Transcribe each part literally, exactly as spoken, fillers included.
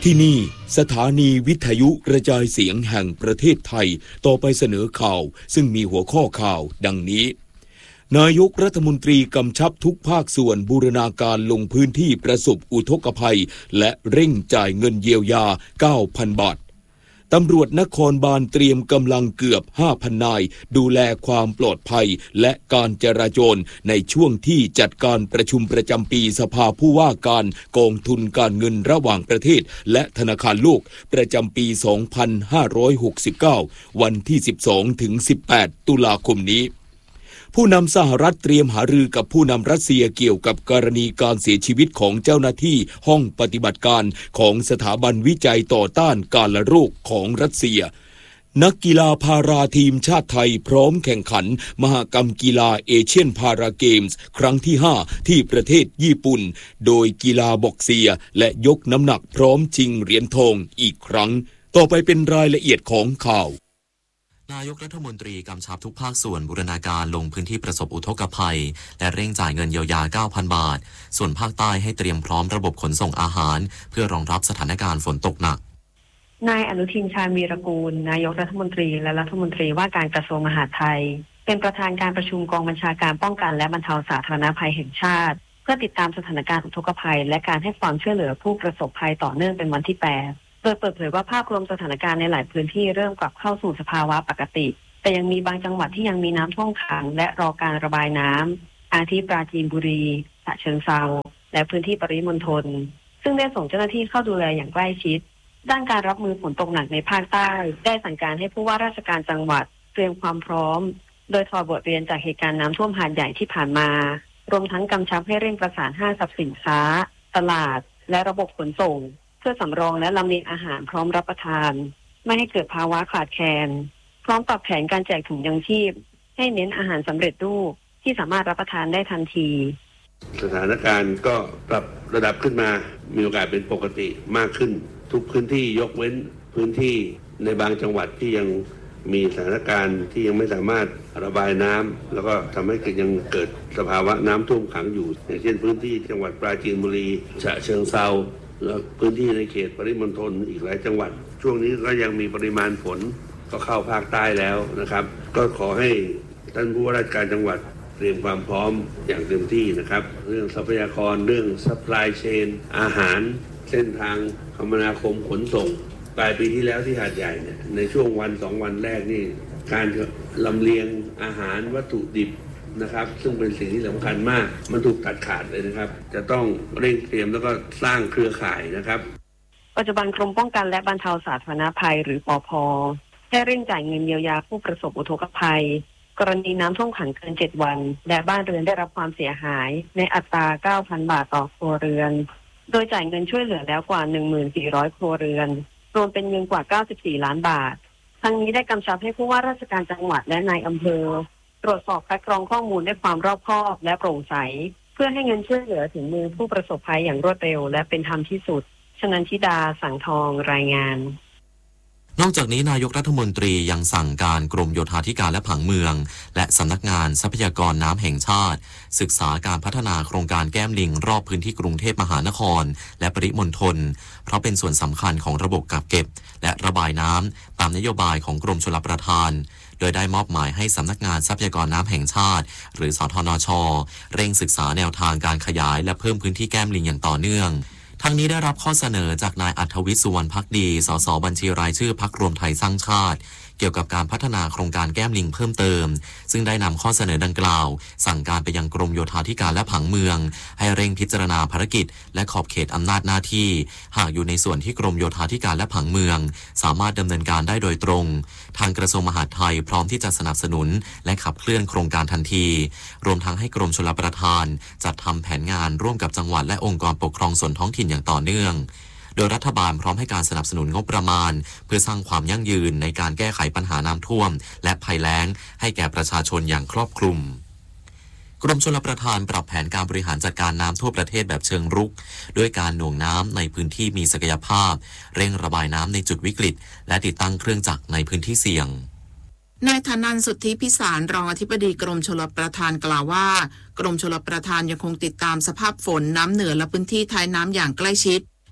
ที่นี่สถานีวิทยุกระจายเสียงแห่งประเทศไทยต่อไปเสนอข่าวซึ่งมีหัวข้อข่าวดังนี้นายกรัฐมนตรีกำชับทุกภาคส่วนบูรณาการลงพื้นที่ประสบอุทกภัยและเร่งจ่ายเงินเยียวยา เก้าพัน บาทตำรวจนครบาลเตรียมกำลังเกือบ ห้าพัน นายดูแลความปลอดภัยและการจราจรในช่วงที่จัดการประชุมประจำปีสภาผู้ว่าการกองทุนการเงินระหว่างประเทศและธนาคารโลกประจำปี สองพันห้าร้อยหกสิบเก้า วันที่ สิบสองถึงสิบแปด ตุลาคมนี้ผู้นำสหรัฐเตรียมหารือกับผู้นำรัสเซียเกี่ยวกับกรณีการเสียชีวิตของเจ้าหน้าที่ห้องปฏิบัติการของสถาบันวิจัยต่อต้านกาฬโรคของรัสเซียนักกีฬาพาราทีมชาติไทยพร้อมแข่งขันมหกรรมกีฬาเอเชียนพาราเกมส์ครั้งที่ห้าที่ประเทศญี่ปุ่นโดยกีฬาบ็อกเซียและยกน้ำหนักพร้อมชิงเหรียญทองอีกครั้งต่อไปเป็นรายละเอียดของข่าวนายกรัฐมนตรีกำชับทุกภาคส่วนบูรณาการลงพื้นที่ประสบอุทกภัยและเร่งจ่ายเงินเยียวยา เก้าพัน บาทส่วนภาคใต้ให้เตรียมพร้อมระบบขนส่งอาหารเพื่อรองรับสถานการณ์ฝนตกหนักนายอนุทินชาญวีรกูลนายกรัฐมนตรีและรัฐมนตรีว่าการกระทรวงมหาดไทยเป็นประธานการประชุมกองบัญชาการป้องกันและบรรเทาสาธารณภัยแห่งชาติเพื่อติดตามสถานการณ์อุทกภัยและการให้ความช่วยเหลือผู้ประสบภัยต่อเนื่องเป็นวันที่แปดโดยเปิดเผยว่าภาพรวมสถานการณ์ในหลายพื้นที่เริ่มกลับเข้าสู่สภาวะปกติแต่ยังมีบางจังหวัดที่ยังมีน้ำท่วมขังและรอการระบายน้ำอาทิปราจีนบุรีฉะเชิงเทราและพื้นที่ปริมณฑลซึ่งได้ส่งเจ้าหน้าที่เข้าดูแลอย่างใกล้ชิดด้านการรับมือฝนตกหนักในภาคใต้ได้สั่งการให้ผู้ว่าราชการจังหวัดเตรียมความพร้อมโดยถอดบทเรียนจากเหตุการณ์น้ำท่วมหาดใหญ่ที่ผ่านมารวมทั้งกำชับให้เร่งประสานห้างสรรพสินค้าตลาดและระบบขนส่งเพื่อสำรองและลำเลียงอาหารพร้อมรับประทานไม่ให้เกิดภาวะขาดแคลนพร้อมปรับแผนการแจกถุงยังชีพให้เน้นอาหารสำเร็จรูปที่สามารถรับประทานได้ทันทีสถานการณ์ก็ปรับระดับขึ้นมามีโอกาสเป็นปกติมากขึ้นทุกพื้นที่ยกเว้นพื้นที่ในบางจังหวัดที่ยังมีสถานการณ์ที่ยังไม่สามารถระบายน้ำแล้วก็ทำให้เกิดยังเกิดสภาวะน้ำท่วมขังอยู่อย่างเช่นพื้นที่จังหวัดปราจีนบุรีฉะเชิงเทราและพื้นที่ในเขตปริมณฑลอีกหลายจังหวัดช่วงนี้ก็ยังมีปริมาณฝนก็เข้าภาคใต้แล้วนะครับก็ขอให้ท่านผู้ว่าราชการจังหวัดเตรียมความพร้อมอย่างเต็มที่นะครับเรื่องทรัพยากรเรื่อง supply chain อาหารเส้นทางคมนาคมขนส่งปลายปีที่แล้วที่หาดใหญ่เนี่ยในช่วงวันสองวันแรกนี่การลำเลียงอาหารวัตถุดิบนะครับซึ่งเป็นสิ่งที่สำคัญมากมันถูกตัดขาดเลยนะครับจะต้องเร่งเตรียมแล้วก็สร้างเครือข่ายนะครับปัจจุบันกรมป้องกันและบรรเทาสาธารณภัยหรือปภ.ให้เร่งจ่ายเงินเยียวยาผู้ประสบอุทกภัยกรณีน้ำท่วมขังเกินเจ็ดวันและบ้านเรือนได้รับความเสียหายในอัตรา เก้าพัน บาทต่อครัวเรือนโดยจ่ายเงินช่วยเหลือแล้วกว่า หนึ่งพันสี่ร้อย ครัวเรือนรวมเป็นเงินกว่าเก้าสิบสี่ล้านบาททั้งนี้ได้กำชับให้ผู้ว่าราชการจังหวัดและนายอำเภอตรวจสอบคัดกรองข้อมูลด้วยความรอบคอบและโปร่งใสเพื่อให้เงินช่วยเหลือถึงมือผู้ประสบภัยอย่างรวดเร็วและเป็นธรรมที่สุดชนันชิดาสังทองรายงานนอกจากนี้นายกรัฐมนตรียังสั่งการกรมโยธาธิการและผังเมืองและสำนักงานทรัพยากรน้ำแห่งชาติศึกษาการพัฒนาโครงการแก้มลิงรอบพื้นที่กรุงเทพมหานครและปริมณฑลเพราะเป็นส่วนสำคัญของระบบกักเก็บและระบายน้ำตามนโยบายของกรมชลประทานโดยได้มอบหมายให้สำนักงานทรัพยากรน้ำแห่งชาติหรือสทนช.เร่งศึกษาแนวทางการขยายและเพิ่มพื้นที่แก้มลิงอย่างต่อเนื่องทั้งนี้ได้รับข้อเสนอจากนายอัธวิทย์สุวรรณภักดีสสบัญชีรายชื่อพรรครวมไทยสร้างชาติเกี่ยวกับการพัฒนาโครงการแก้มลิงเพิ่มเติมซึ่งได้นำข้อเสนอดังกล่าวสั่งการไปยังกรมโยธาธิการและผังเมืองให้เร่งพิจารณาภารกิจและขอบเขตอำนาจหน้าที่หากอยู่ในส่วนที่กรมโยธาธิการและผังเมืองสามารถดำเนินการได้โดยตรงทางกระทรวงมหาดไทยพร้อมที่จะสนับสนุนและขับเคลื่อนโครงการทันทีรวมทั้งให้กรมชลประทานจัดทำแผนงานร่วมกับจังหวัดและองค์กรปกครองส่วนท้องถิ่นอย่างต่อเนื่องโดยรัฐบาลพร้อมให้การสนับสนุนงบประมาณเพื่อสร้างความยั่งยืนในการแก้ไขปัญหาน้ำท่วมและภัยแล้งให้แก่ประชาชนอย่างครอบคลุมกรมชลประทานปรับแผนการบริหารจัดการน้ำทั่วประเทศแบบเชิงรุกด้วยการหน่วงน้ำในพื้นที่มีศักยภาพเร่งระบายน้ำในจุดวิกฤตและติดตั้งเครื่องจักรในพื้นที่เสี่ยงนายธนันท์สุทธิพิสารรองอธิบดีกรมชลประทานกล่าวว่ากรมชลประทานยังคงติดตามสภาพฝนน้ำเหนือและพื้นที่ท้ายน้ำอย่างใกล้ชิด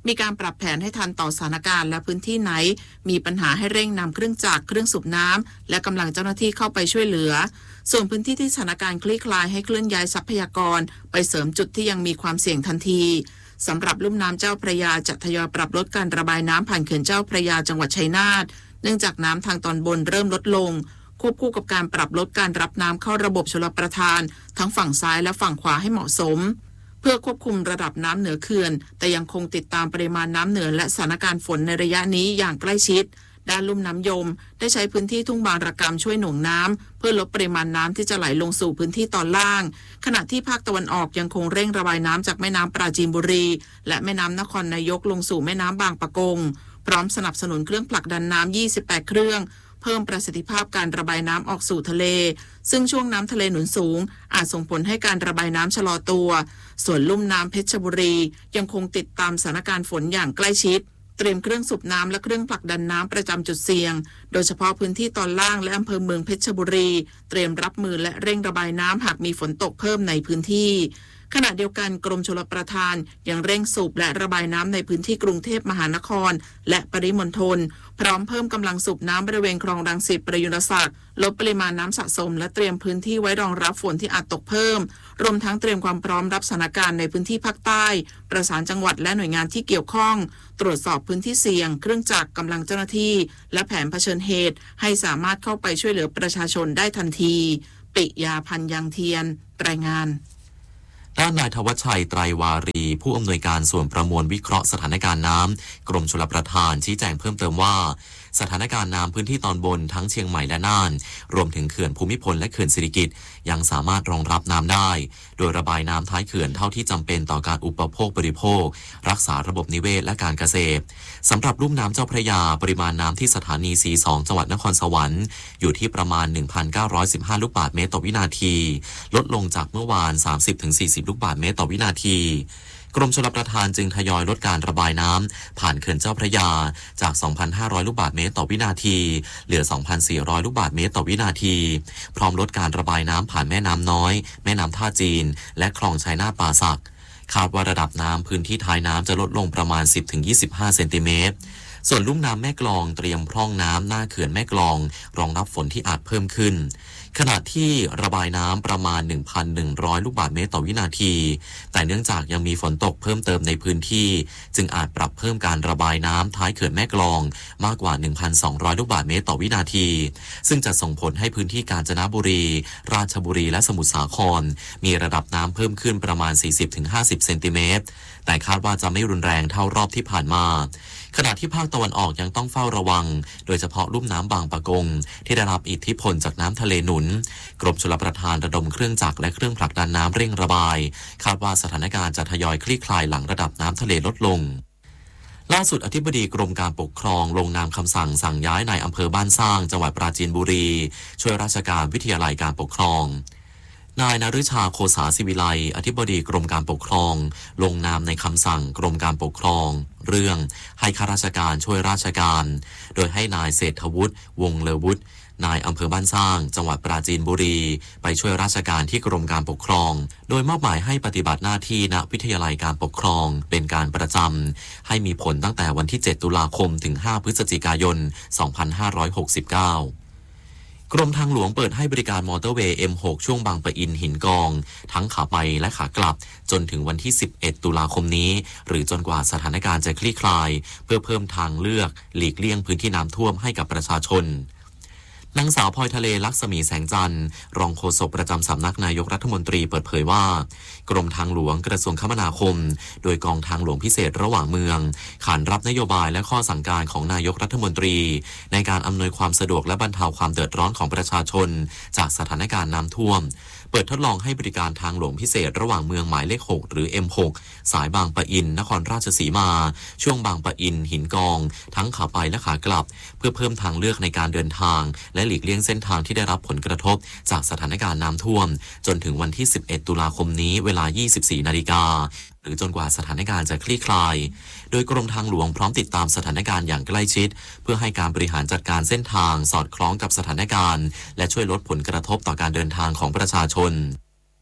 มีการปรับแผนให้ทันต่อสถานการณ์และพื้นที่ไหนมีปัญหาให้เร่งนำเครื่องจักรเครื่องสูบน้ำและกำลังเจ้าหน้าที่เข้าไปช่วยเหลือส่วนพื้นที่ที่สถานการณ์คลี่คลายให้เคลื่อนย้ายทรัพยากรไปเสริมจุดที่ยังมีความเสี่ยงทันทีสำหรับลุ่มน้ำเจ้าพระยาจะทยอยปรับลดการระบายน้ำผ่านเขื่อนเจ้าพระยาจังหวัดชัยนาทเนื่องจากน้ำทางตอนบนเริ่มลดลงควบคู่กับการปรับลดการรับน้ำเข้าระบบชลประทานทั้งฝั่งซ้ายและฝั่งขวาให้เหมาะสมเพื่อควบคุมระดับน้ำเหนือเขื่อนแต่ยังคงติดตามปริมาณน้ำเหนือและสถานการณ์ฝนในระยะนี้อย่างใกล้ชิดด้านลุ่มน้ำยมได้ใช้พื้นที่ทุ่งบางระกำช่วยหน่วงน้ำเพื่อลดปริมาณน้ำที่จะไหลลงสู่พื้นที่ตอนล่างขณะที่ภาคตะวันออกยังคงเร่งระบายน้ำจากแม่น้ำปราจีนบุรีและแม่น้ำนครนายกลงสู่แม่น้ำบางปะกงพร้อมสนับสนุนเครื่องผลักดันน้ำยี่สิบแปดเครื่องเพิ่มประสิทธิภาพการระบายน้ำออกสู่ทะเลซึ่งช่วงน้ำทะเลหนุนสูงอาจส่งผลให้การระบายน้ำชะลอตัวส่วนลุ่มน้ำเพชรบุรียังคงติดตามสถานการณ์ฝนอย่างใกล้ชิดเตรียมเครื่องสูบน้ำและเครื่องผลักดันน้ำประจำจุดเสี่ยงโดยเฉพาะพื้นที่ตอนล่างและอำเภอเมืองเพชรบุรีเตรียมรับมือและเร่งระบายน้ำหากมีฝนตกเพิ่มในพื้นที่ขณะเดียวกันกรมชลประทานยังเร่งสูบและระบายน้ำในพื้นที่กรุงเทพมหานครและปริมณฑลพร้อมเพิ่มกำลังสูบน้ำบริเวณคลองรังสิตประยุรศักดิ์ลดปริมาณน้ำสะสมและเตรียมพื้นที่ไว้รองรับฝนที่อาจตกเพิ่มรวมทั้งเตรียมความพร้อมรับสถานการณ์ในพื้นที่ภาคใต้ประสานจังหวัดและหน่วยงานที่เกี่ยวข้องตรวจสอบพื้นที่เสี่ยงเครื่องจักรกำลังเจ้าหน้าที่และแผนเผชิญเหตุให้สามารถเข้าไปช่วยเหลือประชาชนได้ทันทีปิยาพันธ์ยังเทียนรายงานด้านนายธวัชชัยไตรวารีผู้อำนวยการส่วนประมวลวิเคราะห์สถานการณ์น้ำกรมชลประทานชี้แจงเพิ่มเติมว่าสถานการณ์น้ำพื้นที่ตอนบนทั้งเชียงใหม่และน่านรวมถึงเขื่อนภูมิพลและเขื่อนสิริกิติ์ยังสามารถรองรับน้ำได้โดยระบายน้ำท้ายเขื่อนเท่าที่จำเป็นต่อการอุปโภคบริโภครักษาระบบนิเวศและการเกษตรสำหรับลุ่มน้ำเจ้าพระยาปริมาณน้ำที่สถานีสีสองจังหวัดนครสวรรค์อยู่ที่ประมาณ หนึ่งพันเก้าร้อยสิบห้า ลูกบาศก์เมตรต่อวินาทีลดลงจากเมื่อวาน สามสิบถึงสี่สิบ ลูกบาศก์เมตรต่อวินาทีกรมชลประทานจึงทยอยลดการระบายน้ำผ่านเขื่อนเจ้าพระยาจาก สองพันห้าร้อย ลูกบาศก์เมตรต่อวินาทีเหลือ สองพันสี่ร้อย ลูกบาศก์เมตรต่อวินาทีพร้อมลดการระบายน้ำผ่านแม่น้ำน้อยแม่น้ำท่าจีนและคลองชัยนาทป่าสักคาดว่าระดับน้ำพื้นที่ท้ายน้ำจะลดลงประมาณ สิบถึงยี่สิบห้า เซนติเมตรส่วนลุ่มน้ำแม่กลองเตรียมพร่องน้ำหน้าเขื่อนแม่กลองรองรับฝนที่อาจเพิ่มขึ้นขณะที่ระบายน้ำประมาณ หนึ่งพันหนึ่งร้อย ลูกบาศก์เมตรต่อวินาทีแต่เนื่องจากยังมีฝนตกเพิ่มเติมในพื้นที่จึงอาจปรับเพิ่มการระบายน้ำท้ายเขื่อนแม่กลองมากกว่า หนึ่งพันสองร้อย ลูกบาศก์เมตรต่อวินาทีซึ่งจะส่งผลให้พื้นที่กาญจนบุรีราชบุรีและสมุทรสาครมีระดับน้ำเพิ่มขึ้นประมาณ สี่สิบถึงห้าสิบ เซนติเมตรแต่คาดว่าจะไม่รุนแรงเท่ารอบที่ผ่านมาขณะที่ภาคตะวันออกยังต้องเฝ้าระวังโดยเฉพาะลุ่มน้ำบางปะกงที่ได้รับอิทธิพลจากน้ำทะเลหนุนกรมชลประทานระดมเครื่องจักรและเครื่องผลักดันน้ำเร่งระบายคาดว่าสถานการณ์จะทยอยคลี่คลายหลังระดับน้ำทะเลลดลงล่าสุดอธิบดีกรมการปกครองลงนามคำสั่งสั่งย้ายนายอำเภอบ้านสร้างจังหวัดปราจีนบุรีช่วยราชการวิทยาลัยการปกครองนายนฤชาโคสาศิวิไลอธิบดีกรมการปกครองลงนามในคำสั่งกรมการปกครองเรื่องให้ข้าราชการช่วยราชการโดยให้นายเศรษฐวุฒิวงศ์เลอวุฒินายอำเภอบ้านสร้างจังหวัดปราจีนบุรีไปช่วยราชการที่กรมการปกครองโดยมอบหมายให้ปฏิบัติหน้าที่ณวิทยาลัยการปกครองเป็นการประจำให้มีผลตั้งแต่วันที่เจ็ดตุลาคมถึงห้าพฤศจิกายนสองพันห้าร้อยหกสิบเก้ากรมทางหลวงเปิดให้บริการมอเตอร์เวย์ เอ็ม หก ช่วงบางปะอินหินกองทั้งขาไปและขากลับจนถึงวันที่สิบเอ็ดตุลาคมนี้หรือจนกว่าสถานการณ์จะคลี่คลายเพื่อเพิ่มทางเลือกหลีกเลี่ยงพื้นที่น้ำท่วมให้กับประชาชนนางสาวพลอยทะเลลักษมีแสงจันทร์รองโฆษกประจำสำนักนายกรัฐมนตรีเปิดเผยว่ากรมทางหลวงกระทรวงคมนาคมโดยกองทางหลวงพิเศษระหว่างเมืองขานรับนโยบายและข้อสั่งการของนายกรัฐมนตรีในการอำนวยความสะดวกและบรรเทาความเดือดร้อนของประชาชนจากสถานการณ์น้ำท่วมเปิดทดลองให้บริการทางหลวงพิเศษระหว่างเมืองหมายเลขหกหรือ เอ็ม หก สายบางปะอินนครราชสีมาช่วงบางปะอินหินกองทั้งขาไปและขากลับเพื่อเพิ่มทางเลือกในการเดินทางและหลีกเลี่ยงเส้นทางที่ได้รับผลกระทบจากสถานการณ์น้ำท่วมจนถึงวันที่สิบเอ็ดตุลาคมนี้เวลา ยี่สิบสี่นาฬิกาหรือจนกว่าสถานการณ์จะคลี่คลายโดยกรมทางหลวงพร้อมติดตามสถานการณ์อย่างใกล้ชิดเพื่อให้การบริหารจัดการเส้นทางสอดคล้องกับสถานการณ์และช่วยลดผลกระทบต่อการเดินทางของประชาชน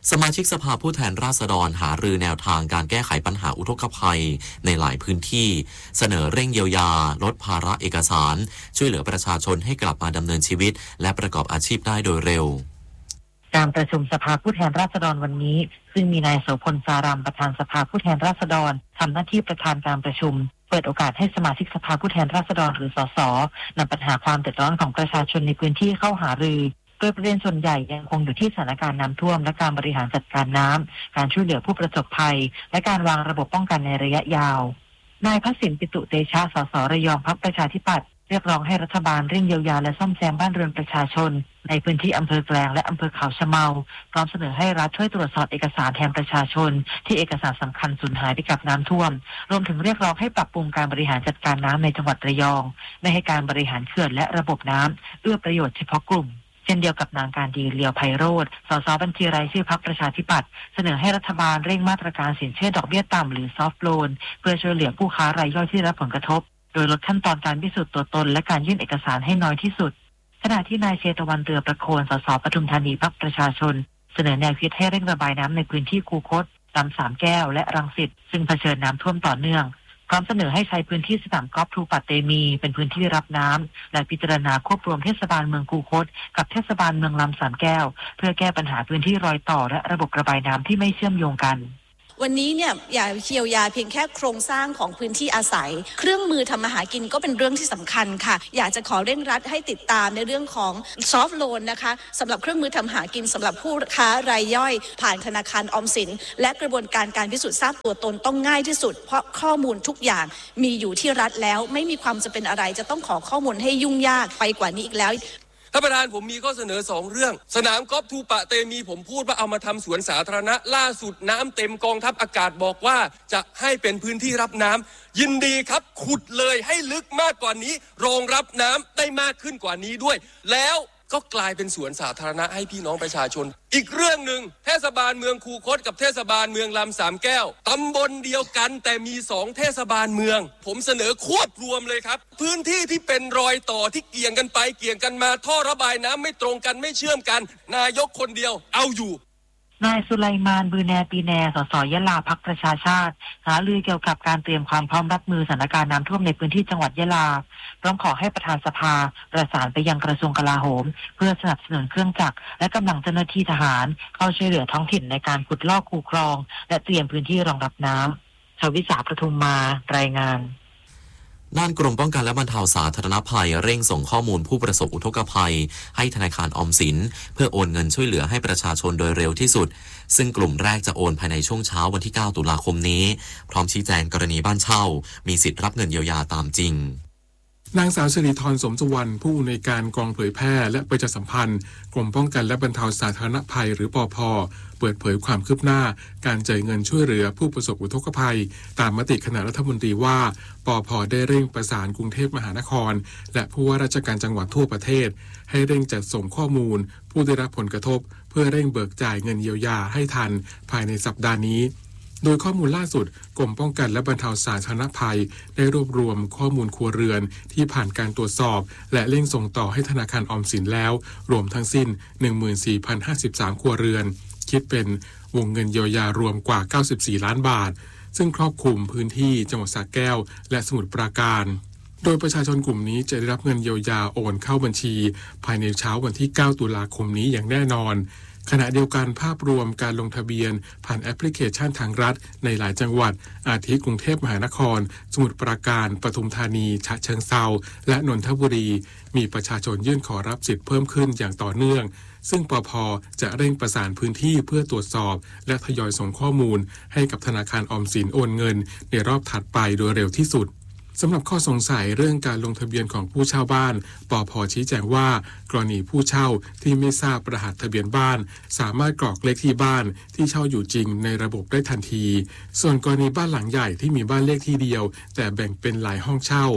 สมาชิกสภาผู้แทนราษฎรหารือแนวทางการแก้ไขปัญหาอุทกภัยในหลายพื้นที่เสนอเร่งเยียวยาลดภาระเอกสารช่วยเหลือประชาชนให้กลับมาดำเนินชีวิตและประกอบอาชีพได้โดยเร็วการประชุมสภาผู้แทนราษฎรวันนี้ซึ่งมีนายโสพลสารามประธานสภาผู้แทนราษฎรทำหน้าที่ประธานการประชุมเปิดโอกาสให้สมาชิกสภาผู้แทนราษฎรหรือสสนำปัญหาความเดือดร้อนของประชาชนในพื้นที่เข้าหารือโดยประเด็นส่วนใหญ่ยังคงอยู่ที่สถานการณ์น้ำท่วมและการบริหารจัดการน้ำการช่วยเหลือผู้ประสบภัยและการวางระบบป้องกันในระยะยาวนายพสินปิตุเตชะสสระยองพรรคประชาธิปัตย์เรียกร้องให้รัฐบาลเร่งเยียวยาและซ่อมแซมบ้านเรือนประชาชนในพื้นที่อำเภอแกลงและอำเภอเขาชะเมาพร้อมเสนอให้รัฐช่วยตรวจสอบเอกสารแทนประชาชนที่เอกสารสำคัญสูญหายไปกับน้ำท่วมรวมถึงเรียกร้องให้ปรับปรุงการบริหารจัดการน้ำในจังหวัดระยองไม่ให้การบริหารเขื่อนและระบบน้ำเอื้อประโยชน์เฉพาะกลุ่มเช่นเดียวกับนางการดีเลียวไพโรจน์สสบัญชีรายชื่อพรรคประชาธิปัตย์เสนอให้รัฐบาลเร่งมาตรการสินเชื่อดอกเบี้ยต่ำหรือซอฟท์โลนเพื่อช่วยเหลือผู้ค้ารายย่อยที่รับผลกระทบโดยลดขั้นตอนการพิสูจน์ตัวตนและการยื่นเอกสารให้น้อยที่สุดขณะที่นายเชตวันเรือประโคนสสปทุมธานีพรรคประชาชนเสนอแนวคิดให้เร่งระบายน้ำในพื้นที่คูคตลำสามแก้วและรังสิตซึ่งเผชิญน้ำท่วมต่อเนื่องพร้อมเสนอให้ใช้พื้นที่สนามกอล์ฟทูปัตเตมีเป็นพื้นที่รับน้ำและพิจารณาควบรวมเทศบาลเมืองคูคตกับเทศบาลเมืองลำสามแก้วเพื่อแก้ปัญหาพื้นที่รอยต่อและระบบระบายน้ำที่ไม่เชื่อมโยงกันวันนี้เนี่ยอย่าเยียวยาเพียงแค่โครงสร้างของพื้นที่อาศัยเครื่องมือทำมาหากินก็เป็นเรื่องที่สำคัญค่ะอยากจะขอเร่งรัดให้ติดตามในเรื่องของซอฟท์โลนนะคะสำหรับเครื่องมือทำหากินสำหรับผู้ค้ารายย่อยผ่านธนาคารออมสินและกระบวนการการพิสูจน์ทราบตัวตนต้องง่ายที่สุดเพราะข้อมูลทุกอย่างมีอยู่ที่รัฐแล้วไม่มีความจำเป็นอะไรจะต้องขอข้อมูลให้ยุ่งยากไปกว่านี้อีกแล้วท่านประธานผมมีข้อเสนอสองเรื่องสนามกอล์ฟทูปะเตมีผมพูดว่าเอามาทำสวนสาธารณะล่าสุดน้ำเต็มกองทัพอากาศบอกว่าจะให้เป็นพื้นที่รับน้ำยินดีครับขุดเลยให้ลึกมากกว่านี้รองรับน้ำได้มากขึ้นกว่านี้ด้วยแล้วก็กลายเป็นสวนสาธารณะให้พี่น้องประชาชนอีกเรื่องหนึ่งเทศบาลเมืองคูคตกับเทศบาลเมืองลำสามแก้วตำบลเดียวกันแต่มีสองเทศบาลเมืองผมเสนอควบรวมเลยครับพื้นที่ที่เป็นรอยต่อที่เกี่ยงกันไปเกี่ยงกันมาท่อระบายน้ำไม่ตรงกันไม่เชื่อมกันนายกคนเดียวเอาอยู่นายสุไลมานบือแนปีแนสสยะลาพรรคประชาชาติหารือเกี่ยวกับการเตรียมความพร้อมรับมือสถานการณ์น้ำท่วมในพื้นที่จังหวัดยะลาพร้อมขอให้ประธานสภาประสานไปยังกระทรวงกลาโหมเพื่อสนับสนุนเครื่องจักรและกำลังเจ้าหน้าที่ทหารเข้าช่วยเหลือท้องถิ่นในการขุดลอกคูคลองและเตรียมพื้นที่รองรับน้ำชวิสาประทุมมารายงานด้านกรมป้องกันและบรรเทาสาธารณภัยเร่งส่งข้อมูลผู้ประสบอุทกภัยให้ธนาคารออมสินเพื่อโอนเงินช่วยเหลือให้ประชาชนโดยเร็วที่สุดซึ่งกลุ่มแรกจะโอนภายในช่วงเช้าวันที่เก้าตุลาคมนี้พร้อมชี้แจงกรณีบ้านเช่ามีสิทธิ์รับเงินเยียวยาตามจริงนางสาวสิริธรสมสุวรรณผู้อำนวยการกองเผยแพร่และประชาสัมพันธ์กรมป้องกันและบรรเทาสาธารณภัยหรือปภ.เปิดเผยความคืบหน้าการจ่ายเงินช่วยเหลือผู้ประสบอุทกภัยตามมติคณะรัฐมนตรีว่าปภ.ได้เร่งประสานกรุงเทพมหานครและผู้ว่าราชการจังหวัดทั่วประเทศให้เร่งจัดส่งข้อมูลผู้ได้รับผลกระทบเพื่อเร่งเบิกจ่ายเงินเยียวยาให้ทันภายในสัปดาห์นี้โดยข้อมูลล่าสุดกรมป้องกันและบรรเทาสาธารณภัยได้รวบรวมข้อมูลครัวเรือนที่ผ่านการตรวจสอบและเร่งส่งต่อให้ธนาคารออมสินแล้วรวมทั้งสิ้น หนึ่งหมื่นสี่พันห้าสิบสาม ครัวเรือนคิดเป็นวงเงินเยียวยารวมกว่าเก้าสิบสี่ล้านบาทซึ่งครอบคลุมพื้นที่จังหวัดสระแก้วและสมุทรปราการโดยประชาชนกลุ่มนี้จะได้รับเงินเยียวยาโอนเข้าบัญชีภายในเช้าวันที่เก้าตุลาคมนี้อย่างแน่นอนขณะเดียวกันภาพรวมการลงทะเบียนผ่านแอปพลิเคชันทางรัฐในหลายจังหวัดอาทิกรุงเทพมหานครสมุทรปราการปทุมธานีฉะเชิงเทราและนนทบุรีมีประชาชนยื่นขอรับสิทธิ์เพิ่มขึ้นอย่างต่อเนื่องซึ่งปภ.จะเร่งประสานพื้นที่เพื่อตรวจสอบและทยอยส่งข้อมูลให้กับธนาคารออมสินโอนเงินในรอบถัดไปโดยเร็วที่สุดสำหรับข้อสงสัยเรื่องการลงทะเบียนของผู้เช่าบ้านปภ.ชี้แจงว่ากรณีผู้เช่าที่ไม่ทราบรหัสทะเบียนบ้านสามารถกรอกเลขที่บ้านที่เช่าอยู่จริงในระบบได้ทันทีส่วนกรณีบ้านหลังใหญ่ที่มีบ้านเลขที่เดียวแต่แบ่งเป็นหลายห้องเช่า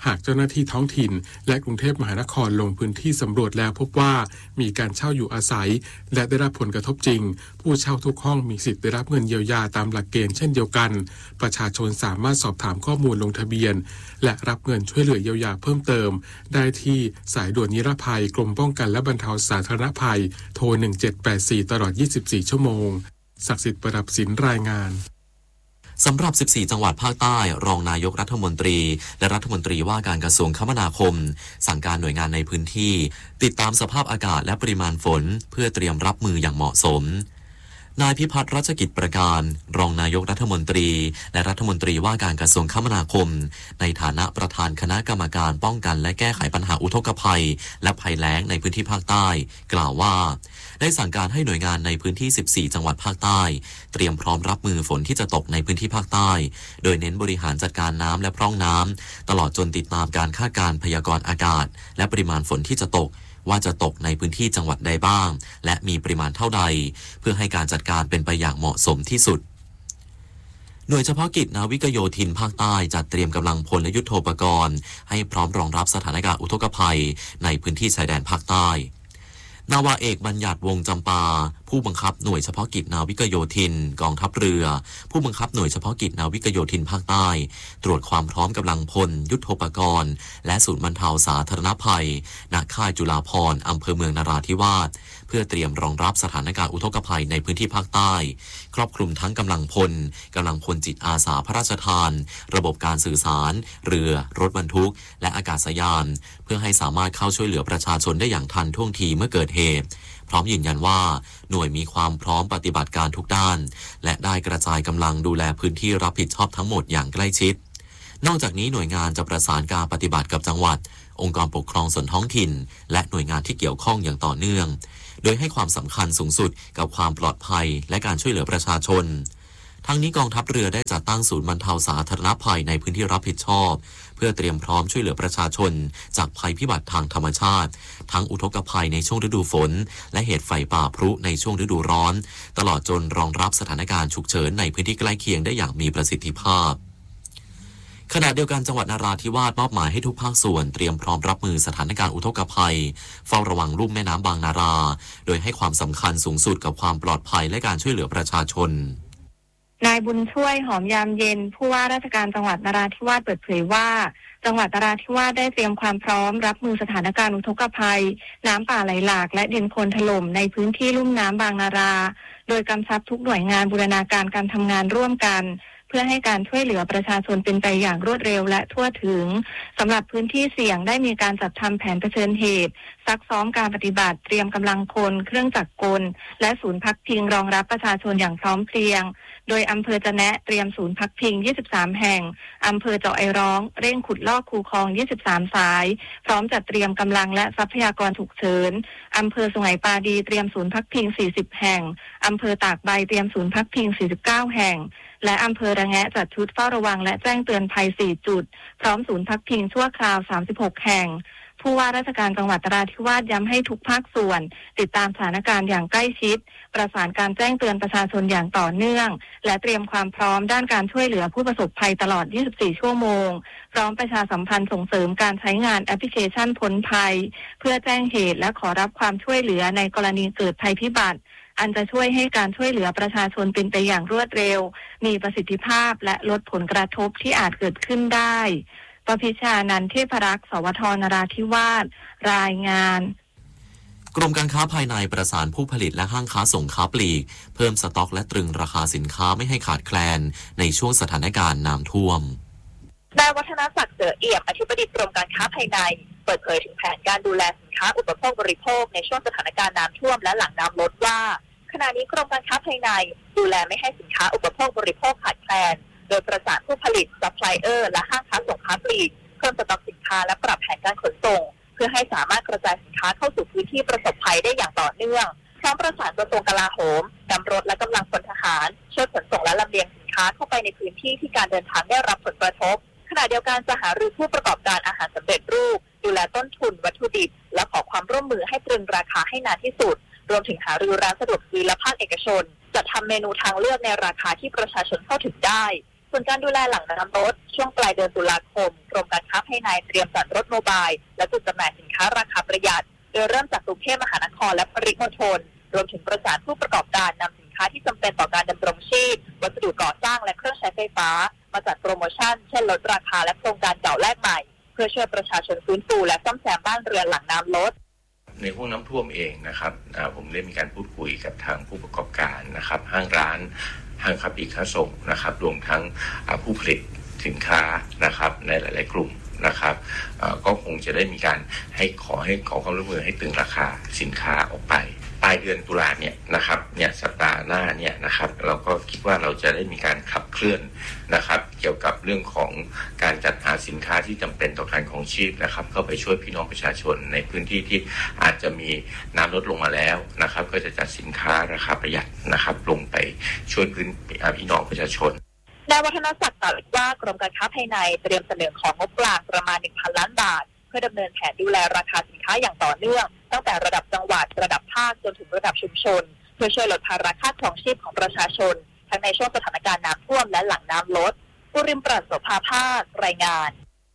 หากเจ้าหน้าที่ท้องถิ่นและกรุงเทพมหานครลงพื้นที่สำรวจแล้วพบว่ามีการเช่าอยู่อาศัยและได้รับผลกระทบจริงผู้เช่าทุกห้องมีสิทธิ์ได้รับเงินเยียวยาตามหลักเกณฑ์เช่นเดียวกันประชาชนสามารถสอบถามข้อมูลลงทะเบียนและรับเงินช่วยเหลือเยียวยาเพิ่มเติมได้ที่สายด่วนนิรภัยกรมป้องกันและบรรเทาสาธารณภัยโทรหนึ่งเจ็ดแปดสี่ตลอดยี่สิบสี่ชั่วโมงศักดิ์สิทธิ์ประดับศิลป์รายงานสำหรับสิบสี่จังหวัดภาคใต้รองนายกรัฐมนตรีและรัฐมนตรีว่าการกระทรวงคมนาคมสั่งการหน่วยงานในพื้นที่ติดตามสภาพอากาศและปริมาณฝนเพื่อเตรียมรับมืออย่างเหมาะสมนายพิพัฒน์รัชกิจประการรองนายกรัฐมนตรีและรัฐมนตรีว่าการกระทรวงคมนาคมในฐานะประธานคณะกรรมการป้องกันและแก้ไขปัญหาอุทกภัยและภัยแล้งในพื้นที่ภาคใต้กล่าวว่าได้สั่งการให้หน่วยงานในพื้นที่สิบสี่จังหวัดภาคใต้เตรียมพร้อมรับมือฝนที่จะตกในพื้นที่ภาคใต้โดยเน้นบริหารจัดการน้ำและพร่องน้ำตลอดจนติดตามการคาดการณ์พยากรณ์อากาศและปริมาณฝนที่จะตกว่าจะตกในพื้นที่จังหวัดใดบ้างและมีปริมาณเท่าใดเพื่อให้การจัดการเป็นไปอย่างเหมาะสมที่สุดหน่วยเฉพาะกิจนาวิกโยธินภาคใต้จัดเตรียมกำลังพลและยุทโธปกรณ์ให้พร้อมรองรับสถานการณ์อุทกภัยในพื้นที่ชายแดนภาคใต้นาวาเอกบัญญัติวงศ์จำปาผู้บังคับหน่วยเฉพาะกิจนาวิกโยธินกองทัพเรือผู้บังคับหน่วยเฉพาะกิจนาวิกโยธินภาคใต้ตรวจความพร้อมกำลังพลยุทโธปกรณ์และศูนย์บรรเทาสาธารณภัยณค่ายจุฬาภรณ์อำเภอเมืองนราธิวาสเพื่อเตรียมรองรับสถานการณ์อุทกภัยในพื้นที่ภาคใต้ครอบคลุมทั้งกำลังพลกำลังพลจิตอาสาพระราชทานระบบการสื่อสารเรือรถบรรทุกและอากาศยานเพื่อให้สามารถเข้าช่วยเหลือประชาชนได้อย่างทันท่วงทีเมื่อเกิดเหตุพร้อมยืนยันว่าหน่วยมีความพร้อมปฏิบัติการทุกด้านและได้กระจายกำลังดูแลพื้นที่รับผิดชอบทั้งหมดอย่างใกล้ชิดนอกจากนี้หน่วยงานจะประสานการปฏิบัติกับจังหวัดองค์กรปกครองส่วนท้องถิ่นและหน่วยงานที่เกี่ยวข้องอย่างต่อเนื่องโดยให้ความสำคัญสูงสุดกับความปลอดภัยและการช่วยเหลือประชาชนทั้งนี้กองทัพเรือได้จัดตั้งศูนย์บรรเทาสาธารณภัยในพื้นที่รับผิดชอบเพื่อเตรียมพร้อมช่วยเหลือประชาชนจากภัยพิบัติทางธรรมชาติทั้งอุทกภัยในช่วงฤดูฝนและเหตุไฟป่าพลุในช่วงฤดูร้อนตลอดจนรองรับสถานการณ์ฉุกเฉินในพื้นที่ใกล้เคียงได้อย่างมีประสิทธิภาพขณะเดียวกันจังหวัดนราธิวาสมอบหมายให้ทุกภาคส่วนเตรียมพร้อมรับมือสถานการณ์อุทกภัยเฝ้าระวังลุ่มแม่น้ำบางนาราโดยให้ความสำคัญสูงสุดกับความปลอดภัยและการช่วยเหลือประชาชนนายบุญช่วยหอมยามเย็นผู้ว่าราชการจังหวัดนราธิวาสเปิดเผยว่าจังหวัดนราธิวาสได้เตรียมความพร้อมรับมือสถานการณ์อุทกภัยน้ำป่าไหลหลากและดินโคลนถล่มในพื้นที่ลุ่มน้ำบางนาราโดยกำชับทุกหน่วยงานบูรณาการการทำงานร่วมกันเพื่อให้การช่วยเหลือประชาชนเป็นไปอย่างรวดเร็วและทั่วถึงสำหรับพื้นที่เสี่ยงได้มีการจัดทำแผนเผชิญเหตุซักซ้อมการปฏิบัติเตรียมกำลังคนเครื่องจักรกลและศูนย์พักพิงรองรับประชาชนอย่างพร้อมเพรียงโดยอำเภอจะแนะเตรียมศูนย์พักพิงยี่สิบสามแห่งอำเภอเจาะไอร้องเร่งขุดลอกคูคลองยี่สิบสามสายพร้อมจัดเตรียมกำลังและทรัพยากรฉุกเฉินอำเภอสุไหงปาดีเตรียมศูนย์พักพิงสี่สิบแห่งอำเภอตากใบเตรียมศูนย์พักพิงสี่สิบเก้าแห่งและอำเภอระแงะจัดชุดเฝ้าระวังและแจ้งเตือนภัยสี่จุดพร้อมศูนย์พักพิงชั่วคราวสามสิบหกแห่งผู้ว่าราชการจังหวัดนราธิวาสย้ำให้ทุกภาคส่วนติดตามสถานการณ์อย่างใกล้ชิดประสานการแจ้งเตือนประชาชนอย่างต่อเนื่องและเตรียมความพร้อมด้านการช่วยเหลือผู้ประสบภัยตลอดยี่สิบสี่ชั่วโมงพร้อมประชาสัมพันธ์ส่งเสริมการใช้งานแอปพลิเคชันพ้นภัยเพื่อแจ้งเหตุและขอรับความช่วยเหลือในกรณีเกิดภัยพิบัติอันจะช่วยให้การช่วยเหลือประชาชนเป็นไปอย่างรวดเร็วมีประสิทธิภาพและลดผลกระทบที่อาจเกิดขึ้นได้ปพิชานันท์เทพรักษ์สวทนราธิวาสรายงานกรมการค้าภายในประสานผู้ผลิตและห้างค้าส่งค้าปลีกเพิ่มสต็อกและตรึงราคาสินค้าไม่ให้ขาดแคลนในช่วงสถานการณ์น้ำท่วมนายวัฒนศักดิ์เสือเอี่ยมอธิบดีกรมการค้าภายในเปิดเผยถึงแผนการดูแลสินค้าอุปโภคบริโภคในช่วงสถานการณ์น้ำท่วมและหลังน้ำลดว่าขณะนี้กรมการค้าภายในดูแลไม่ให้สินค้าอุปโภคบริโภคขาดแคลนโดยประสานผู้ผลิตซัพพลายเออร์และห้างค้าส่งค้าปลีกเพิ่มสต็อกสินค้าและปรับแผนการขนส่งเพื่อให้สามารถกระจายสินค้าเข้าสู่พื้นที่ประสบภัยได้อย่างต่อเนื่องพร้อมประสานกระทรวงกลาโหมนำรถและกำลังพลทหารช่วยขนส่งและลำเลียงสินค้าเข้าไปในพื้นที่ที่การเดินทางได้รับผลกระทบขณะเดียวกันจะหารือผู้ประกอบการอาหารสำเร็จรูปดูแลต้นทุนวัตถุดิบและขอความร่วมมือให้ตรึงราคาให้นานที่สุดรวมถึงหารือร้านสะดวกซื้อและภาคเอกชนจัดทำเมนูทางเลือกในราคาที่ประชาชนเข้าถึงได้โส่วนการดูแลหลังน้ำลดช่วงปลายเดือนตุลาคมกรมการค้าภายในเตรียมจัดรถโมบายและจุดจำหน่ายสินค้าราคาประหยัดโดยเริ่มจากกรุงเทพมหานครและปริมณฑลรวมถึงประสานผู้ประกอบการนำสินค้าที่จำเป็นต่อการดำรงชีพวัสดุก่อสร้างและเครื่องใช้ไฟฟ้ามาจัดโปรโมชั่นเช่นลดราคาและโครงการเก่าแลกใหม่เพื่อช่วยประชาชนฟื้นฟูและซ่อมแซมบ้านเรือนหลังน้ำลดในห่วงน้ำท่วมเองนะครับผมได้มีการพูดคุยกับทางผู้ประกอบการนะครับห้างร้านห้างค้าปลีกค้าส่งนะครับรวมทั้งผู้ผลิตสินค้านะครับในหลายๆกลุ่มนะครับก็คงจะได้มีการให้ขอให้ขอความร่วมมือให้ตึงราคาสินค้าออกไปปลายเดือนตุลาเนี่ยนะครับเนี่ยสัปดาห์หน้าเนี่ยนะครับเราก็คิดว่าเราจะได้มีการขับเคลื่อนนะครับเกี่ยวกับเรื่องของการจัดหาสินค้าที่จำเป็นต่อการครองชีพนะครับเข้าไปช่วยพี่น้องประชาชนในพื้นที่ที่อาจจะมีน้ำลดลงมาแล้วนะครับก็จะจัดสินค้าราคาประหยัดนะครับลงไปช่วยพื้นพี่น้องประชาชนนายวัฒนศักดิ์กล่าวอีกว่ากรมการค้าภายในเตรียมเสนอของงบกลางประมาณ หนึ่งพัน ล้านบาทเพื่อดำเนินแผนดูแลราคาสินค้าอย่างต่อเนื่องตั้งแต่ระดับจังหวัดระดับภาคจนถึงระดับชุมชนเพื่อช่วยลดภาระค่าครองชีพของประชาชนทั้งในช่วงสถานการณ์น้ำท่วมและหลังน้ำลดปุริมปราศโสภาภาครายงาน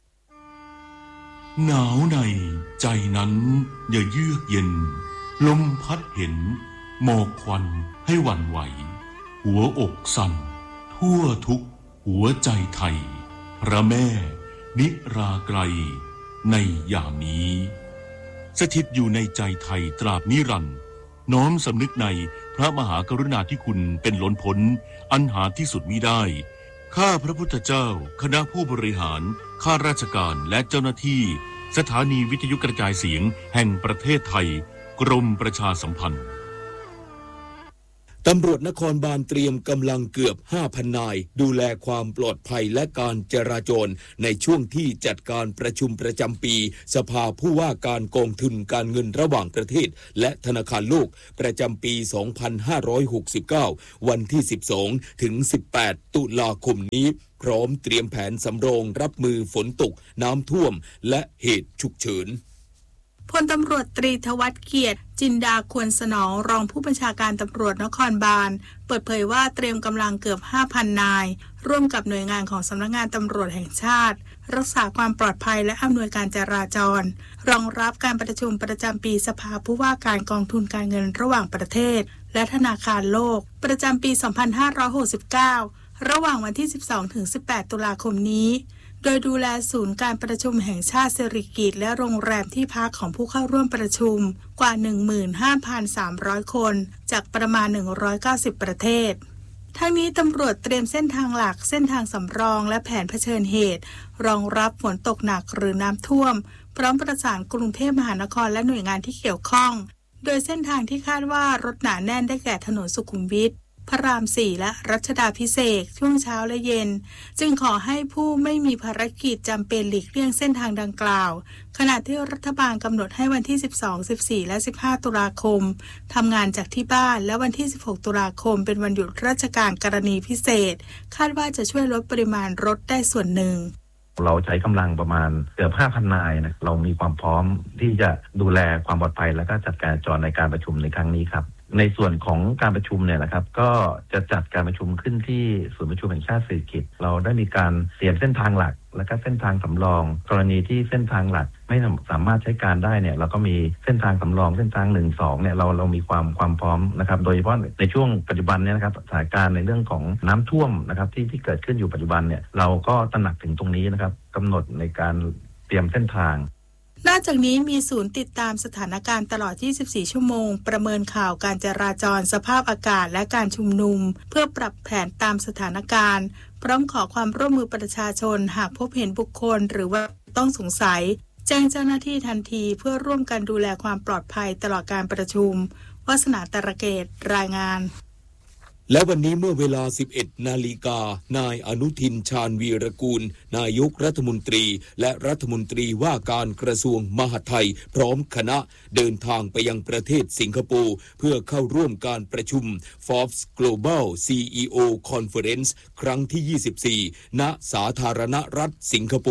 หนาวในใจนั้นอย่าเยือกเย็นลมพัดเห็นหมอกควันให้หวั่นไหวหัวอกสั่นทั่วทุกหัวใจไทยพระแม่นิราไกรในยามนี้สถิตอยู่ในใจไทยตราบนิรันดร์น้อมสำนึกในพระมหากรุณาธิคุณเป็นล้นพ้นอันหาที่สุดมิได้ข้าพระพุทธเจ้าคณะผู้บริหารข้าราชการและเจ้าหน้าที่สถานีวิทยุกระจายเสียงแห่งประเทศไทยกรมประชาสัมพันธ์ตำรวจนครบาลเตรียมกำลังเกือบ ห้าพัน นายดูแลความปลอดภัยและการจราจรในช่วงที่จัดการประชุมประจำปีสภาผู้ว่าการกองทุนการเงินระหว่างประเทศและธนาคารโลกประจำปี สองพันห้าร้อยหกสิบเก้า วันที่ สิบสองถึงสิบแปด ตุลาคมนี้พร้อมเตรียมแผนสำรองรับมือฝนตกน้ำท่วมและเหตุฉุกเฉินพลตำรวจตรีทวัฒน์เกียรติจินดาควรสนองรองผู้บัญชาการตำรวจนครบาลเปิดเผยว่าเตรียมกำลังเกือบ ห้าพัน นายร่วมกับหน่วยงานของสำนักงานตำรวจแห่งชาติรักษาความปลอดภัยและอำนวยการจราจรรองรับการประชุมประจำปีสภาผู้ว่าการกองทุนการเงินระหว่างประเทศและธนาคารโลกประจำปี สองพันห้าร้อยหกสิบเก้า ระหว่างวันที่ สิบสองถึงสิบแปด ตุลาคมนี้โดยดูแลศูนย์การประชุมแห่งชาติสิริกิติ์และโรงแรมที่พักของผู้เข้าร่วมประชุมกว่า หนึ่งหมื่นห้าพันสามร้อย คนจากประมาณหนึ่งร้อยเก้าสิบประเทศทั้งนี้ตำรวจเตรียมเส้นทางหลักเส้นทางสำรองและแผนเผชิญเหตุรองรับฝนตกหนักหรือน้ำท่วมพร้อมประสานกรุงเทพมหานครและหน่วยงานที่เกี่ยวข้องโดยเส้นทางที่คาดว่ารถหนาแน่นได้แก่ถนนสุขุมวิทพระรามสี่และรัชดาภิเษกช่วงเช้าและเย็นจึงขอให้ผู้ไม่มีภารกิจจำเป็นหลีกเลี่ยงเส้นทางดังกล่าวขณะที่รัฐบาลกำหนดให้วันที่สิบสอง สิบสี่ และ สิบห้า ตุลาคมทำงานจากที่บ้านและวันที่สิบหก ตุลาคมเป็นวันหยุดราชการกรณีพิเศษคาดว่าจะช่วยลดปริมาณรถได้ส่วนหนึ่งเราใช้กำลังประมาณเกือบ ห้าพัน นายนะเรามีความพร้อมที่จะดูแลความปลอดภัยและก็จัดการจราจรในการประชุมในครั้งนี้ครับในส่วนของการประชุมเนี่ยนะครับก็จะจัดการประชุมขึ้นที่ศูนย์ประชุมแห่งชาติสิริกิติ์เราได้มีการเตรียมเส้นทางหลักและก็เส้นทางสำรองกรณีที่เส้นทางหลักไม่สามารถใช้การได้เนี่ยเราก็มีเส้นทางสำรองเส้นทางหนึ่ง สองเนี่ยเราเรามีความความพร้อมนะครับโดยเฉพาะในช่วงปัจจุบันเนี่ยนะครับสถานการณ์ในเรื่องของน้ำท่วมนะครับที่ที่เกิดขึ้นอยู่ปัจจุบันเนี่ยเราก็ตระหนักถึงตรงนี้นะครับกำหนดในการเตรียมเส้นทางนอกจากนี้มีศูนย์ติดตามสถานการณ์ตลอดยี่สิบสี่ชั่วโมงประเมินข่าวการจราจรสภาพอากาศและการชุมนุมเพื่อปรับแผนตามสถานการณ์พร้อมขอความร่วมมือประชาชนหากพบเห็นบุคคลหรือว่าต้องสงสัยแจ้งเจ้าหน้าที่ทันทีเพื่อร่วมกันดูแลความปลอดภัยตลอดการประชุมวาสนาตระเกตรายงานและวันนี้เมื่อเวลา สิบเอ็ด นาฬิกานายอนุทินชาญวีรกูลนายกรัฐมนตรีและรัฐมนตรีว่าการกระทรวงมหาดไทยพร้อมคณะเดินทางไปยังประเทศสิงคโปร์เพื่อเข้าร่วมการประชุม Forbes Global ซี อี โอ Conference ครั้งที่ ยี่สิบสี่ ณ สาธารณรัฐสิงคโปร์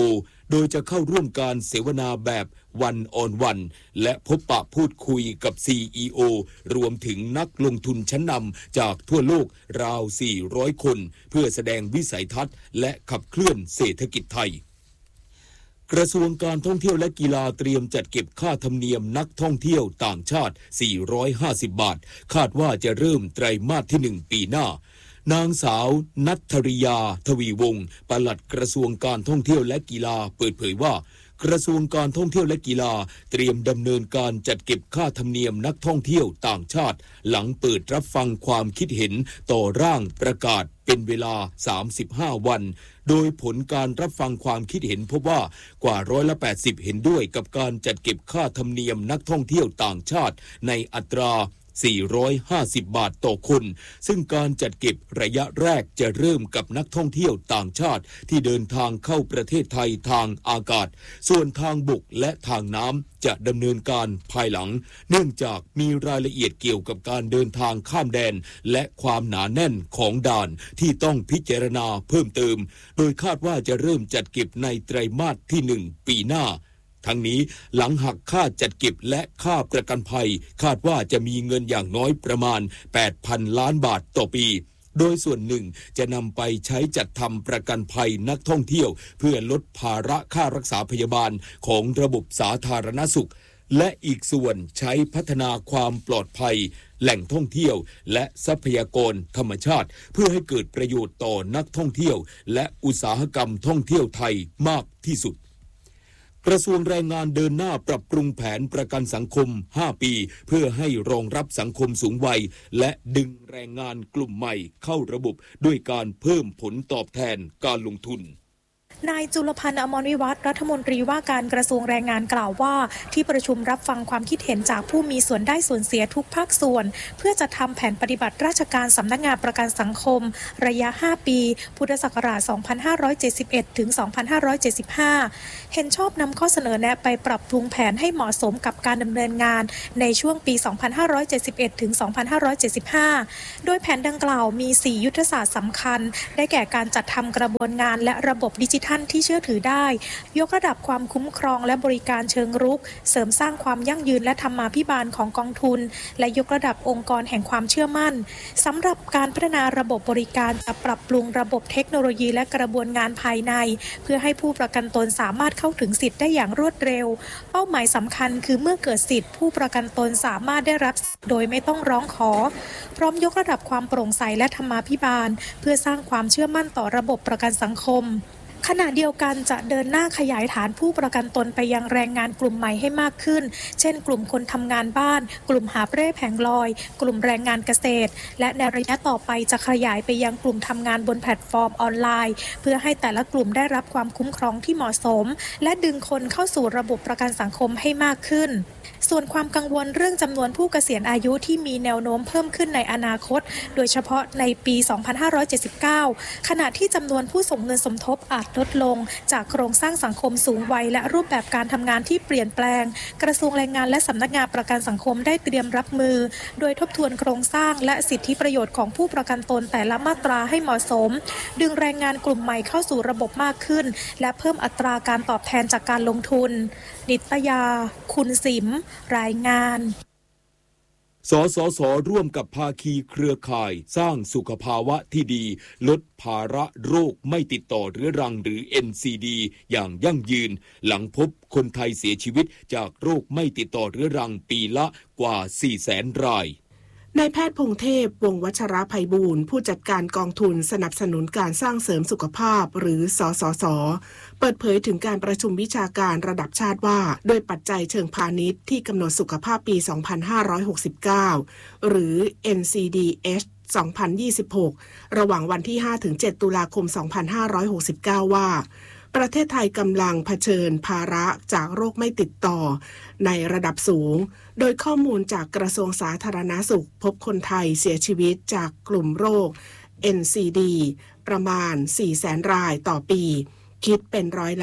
โดยจะเข้าร่วมการเสวนาแบบวันออนวันและพบปะพูดคุยกับ ซี อี โอ รวมถึงนักลงทุนชั้นนำจากทั่วโลกราว สี่ร้อย คนเพื่อแสดงวิสัยทัศน์และขับเคลื่อนเศรษฐกิจไทยกระทรวงการท่องเที่ยวและกีฬาเตรียมจัดเก็บค่าธรรมเนียมนักท่องเที่ยวต่างชาติ สี่ร้อยห้าสิบ บาทคาดว่าจะเริ่มไตรมาสที่หนึ่งปีหน้านางสาวณัฐริยาทวีวงศ์ปลัดกระทรวงการท่องเที่ยวและกีฬาเปิดเผยว่ากระทรวงการท่องเที่ยวและกีฬาเตรียมดำเนินการจัดเก็บค่าธรรมเนียมนักท่องเที่ยวต่างชาติหลังเปิดรับฟังความคิดเห็นต่อร่างประกาศเป็นเวลาสามสิบห้าวันโดยผลการรับฟังความคิดเห็นพบว่ากว่าร้อยละแปดสิบเห็นด้วยกับการจัดเก็บค่าธรรมเนียมนักท่องเที่ยวต่างชาติในอัตราสี่ร้อยห้าสิบบาทต่อคนซึ่งการจัดเก็บระยะแรกจะเริ่มกับนักท่องเที่ยวต่างชาติที่เดินทางเข้าประเทศไทยทางอากาศส่วนทางบกและทางน้ำจะดำเนินการภายหลังเนื่องจากมีรายละเอียดเกี่ยวกับการเดินทางข้ามแดนและความหนาแน่นของด่านที่ต้องพิจารณาเพิ่มเติมโดยคาดว่าจะเริ่มจัดเก็บในไตรมาสที่หนึ่งปีหน้าทั้งนี้หลังหักค่าจัดเก็บและค่าประกันภัยคาดว่าจะมีเงินอย่างน้อยประมาณ แปดพัน ล้านบาทต่อปีโดยส่วนหนึ่งจะนำไปใช้จัดทำประกันภัยนักท่องเที่ยวเพื่อลดภาระค่ารักษาพยาบาลของระบบสาธารณสุขและอีกส่วนใช้พัฒนาความปลอดภัยแหล่งท่องเที่ยวและทรัพยากรธรรมชาติเพื่อให้เกิดประโยชน์ต่อนักท่องเที่ยวและอุตสาหกรรมท่องเที่ยวไทยมากที่สุดกระทรวงแรงงานเดินหน้าปรับปรุงแผนประกันสังคมห้าปีเพื่อให้รองรับสังคมสูงวัยและดึงแรงงานกลุ่มใหม่เข้าระบบด้วยการเพิ่มผลตอบแทนการลงทุนนายจุลพันธ์อมรวิวัฒน์รัฐมนตรีว่าการกระทรวงแรงงานกล่าวว่าที่ประชุมรับฟังความคิดเห็นจากผู้มีส่วนได้ส่วนเสียทุกภาคส่วนเพื่อจะทำแผนปฏิบัติราชการสำนักงานประกันสังคมระยะห้าปีพุทธศักราชสองพันห้าร้อยเจ็ดสิบเอ็ดถึงสองพันห้าร้อยเจ็ดสิบห้าเห็นชอบนำข้อเสนอแนะไปปรับปรุงแผนให้เหมาะสมกับการดำเนินงานในช่วงปีสองพันห้าร้อยเจ็ดสิบเอ็ดถึงสองพันห้าร้อยเจ็ดสิบห้าโดยแผนดังกล่าวมีสี่ยุทธศาสตร์สำคัญได้แก่การจัดทำกระบวนงานและระบบดิจิทัลที่เชื่อถือได้ยกระดับความคุ้มครองและบริการเชิงรุกเสริมสร้างความยั่งยืนและธรรมาภิบาลของกองทุนและยกระดับองค์กรแห่งความเชื่อมั่นสำหรับการพัฒนาระบบบริการจะปรับปรุงระบบเทคโนโลยีและกระบวนงานภายในเพื่อให้ผู้ประกันตนสามารถเข้าถึงสิทธิ์ได้อย่างรวดเร็วเป้าหมายสำคัญคือเมื่อเกิดสิทธิ์ผู้ประกันตนสามารถได้รับโดยไม่ต้องร้องขอพร้อมยกระดับความโปร่งใสและธรรมาภิบาลเพื่อสร้างความเชื่อมั่นต่อระบบประกันสังคมขณะเดียวกันจะเดินหน้าขยายฐานผู้ประกันตนไปยังแรงงานกลุ่มใหม่ให้มากขึ้นเช่นกลุ่มคนทำงานบ้านกลุ่มหาบเร่แผงลอยกลุ่มแรงงานเกษตรและในระยะต่อไปจะขยายไปยังกลุ่มทำงานบนแพลตฟอร์มออนไลน์เพื่อให้แต่ละกลุ่มได้รับความคุ้มครองที่เหมาะสมและดึงคนเข้าสู่ระบบประกันสังคมให้มากขึ้นส่วนความกังวลเรื่องจำนวนผู้เกษียณอายุที่มีแนวโน้มเพิ่มขึ้นในอนาคตโดยเฉพาะในปีสองพันห้าร้อยเจ็ดสิบเก้าขณะที่จำนวนผู้ส่งเงินสมทบอาจลดลงจากโครงสร้างสังคมสูงวัยและรูปแบบการทำงานที่เปลี่ยนแปลงกระทรวงแรงงานและสำนักงานประกันสังคมได้เตรียมรับมือโดยทบทวนโครงสร้างและสิทธิประโยชน์ของผู้ประกันตนแต่ละมาตราให้เหมาะสมดึงแรงงานกลุ่มใหม่เข้าสู่ระบบมากขึ้นและเพิ่มอัตราการตอบแทนจากการลงทุนนิตยาคุณสิมรายงานสสส.ร่วมกับภาคีเครือข่ายสร้างสุขภาวะที่ดีลดภาระโรคไม่ติดต่อเรื้อรังหรือ เอ็น ซี ดี อย่างยั่งยืนหลังพบคนไทยเสียชีวิตจากโรคไม่ติดต่อเรื้อรังปีละกว่า สี่แสน รายนายแพทย์พงเทพวงศ์วัชรไพบูลย์ผู้จัดการกองทุนสนับสนุนการสร้างเสริมสุขภาพหรือสสส.เปิดเผยถึงการประชุมวิชาการระดับชาติว่าโดยปัจจัยเชิงพาณิชย์ที่กำหนดสุขภาพปี สองพันห้าร้อยหกสิบเก้า หรือ เอ็น ซี ดี เอช สองพันยี่สิบหก ระหว่างวันที่ ห้าถึงเจ็ด ตุลาคม สองพันห้าร้อยหกสิบเก้า ว่าประเทศไทยกำลังเผชิญภาระจากโรคไม่ติดต่อในระดับสูงโดยข้อมูลจากกระทรวงสาธารณสุขพบคนไทยเสียชีวิตจากกลุ่มโรค เอ็น ซี ดี ประมาณ สี่แสน รายต่อปีคิดเป็นร้อยละ แป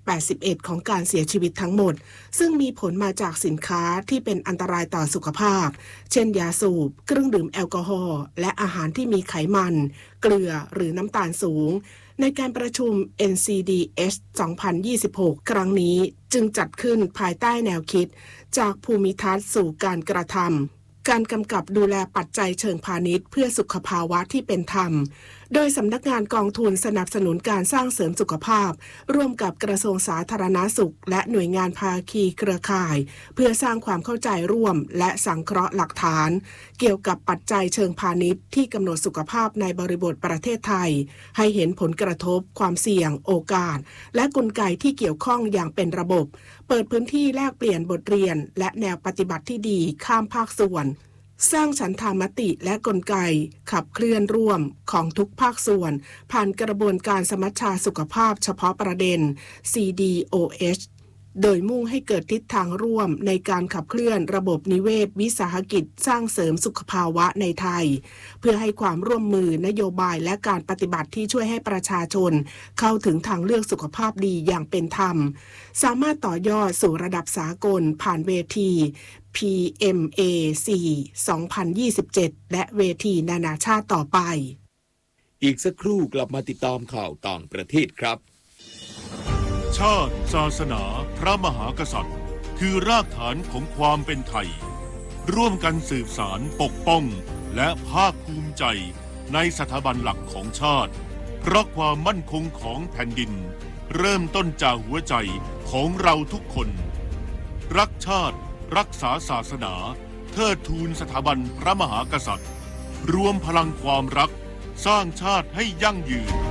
แปดสิบเอ็ดของการเสียชีวิตทั้งหมดซึ่งมีผลมาจากสินค้าที่เป็นอันตรายต่อสุขภาพเช่นยาสูบเครื่องดื่มแอลกอฮอล์และอาหารที่มีไขมันเกลือหรือน้ำตาลสูงในการประชุม เอ็น ซี ดี เอช สองพันยี่สิบหก ครั้งนี้จึงจัดขึ้นภายใต้แนวคิดจากภูมิทัศน์สู่การกระทำการกำกับดูแลปัจจัยเชิงพาณิชย์เพื่อสุขภาวะที่เป็นธรรมโดยสำนักงานกองทุนสนับสนุนการสร้างเสริมสุขภาพร่วมกับกระทรวงสาธารณสุขและหน่วยงานภาคีเครือข่ายเพื่อสร้างความเข้าใจร่วมและสังเคราะห์หลักฐานเกี่ยวกับปัจจัยเชิงพาณิชย์ที่กำหนดสุขภาพในบริบทประเทศไทยให้เห็นผลกระทบความเสี่ยงโอกาสและกลไกที่เกี่ยวข้องอย่างเป็นระบบเปิดพื้นที่แลกเปลี่ยนบทเรียนและแนวปฏิบัติที่ดีข้ามภาคส่วนสร้างฉันทามติและกลไกขับเคลื่อนร่วมของทุกภาคส่วนผ่านกระบวนการสมัชชาสุขภาพเฉพาะประเด็น ซี ดี โอ เอช โดยมุ่งให้เกิดทิศทางร่วมในการขับเคลื่อนระบบนิเวศวิสาหกิจสร้างเสริมสุขภาวะในไทยเพื่อให้ความร่วมมือนโยบายและการปฏิบัติที่ช่วยให้ประชาชนเข้าถึงทางเลือกสุขภาพดีอย่างเป็นธรรมสามารถต่อยอดสู่ระดับสากลผ่านเวที พี เอ็ม เอ โฟร์ สองพันยี่สิบเจ็ด และเวทีนานาชาติต่อไปอีกสักครู่กลับมาติดตามข่าวต่างประเทศครับชาติศาสนาพระมหากษัตริย์คือรากฐานของความเป็นไทยร่วมกันสืบสารปกป้องและภาคภูมิใจในสถาบันหลักของชาติเพราะความมั่นคงของแผ่นดินเริ่มต้นจากหัวใจของเราทุกคนรักชาติรักษาศาสนาเทิดทูนสถาบันพระมหากษัตริย์รวมพลังความรักสร้างชาติให้ยั่งยืน